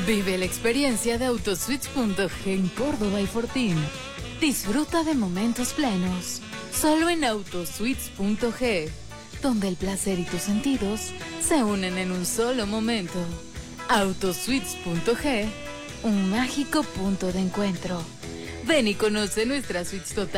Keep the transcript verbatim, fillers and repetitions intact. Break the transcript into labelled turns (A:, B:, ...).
A: Vive la experiencia de Autosuites punto ge en Córdoba y Fortín. Disfruta de momentos plenos. Solo en Autosuites punto ge, donde el placer y tus sentidos se unen en un solo momento. Autosuites punto ge, un mágico punto de encuentro. Ven y conoce nuestra suites total.